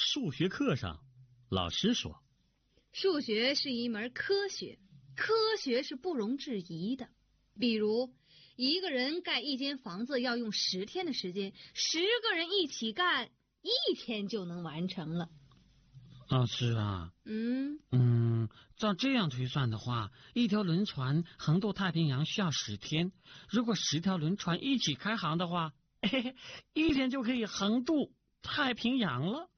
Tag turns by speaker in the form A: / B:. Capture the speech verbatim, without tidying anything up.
A: 数学课上，老师说，
B: 数学是一门科学，科学是不容置疑的。比如，一个人盖一间房子要用十天的时间，十个人一起干，一天就能完成了。
A: 老师啊，
B: 嗯
A: 嗯，照这样推算的话，一条轮船横渡太平洋需要十天。如果十条轮船一起开航的话，嘿嘿，一天就可以横渡太平洋了。